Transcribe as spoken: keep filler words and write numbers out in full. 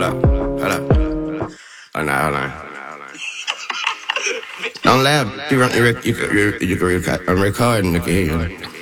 up, hold up. Hold on, hold on. Don't laugh. You, you, you, you, you, you, you, I'm recording. You can hear you.